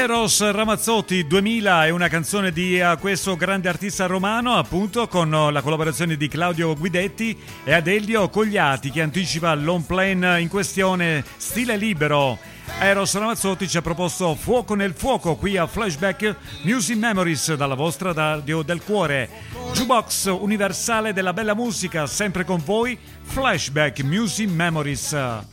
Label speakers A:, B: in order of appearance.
A: Eros Ramazzotti 2000 è una canzone di questo grande artista romano, appunto con la collaborazione di Claudio Guidetti e Adelio Cogliati, che anticipa l'on plane in questione, stile libero. Eros Ramazzotti ci ha proposto Fuoco nel fuoco qui a Flashback Music Memories dalla vostra radio del cuore, jukebox universale della bella musica, sempre con voi Flashback Music Memories.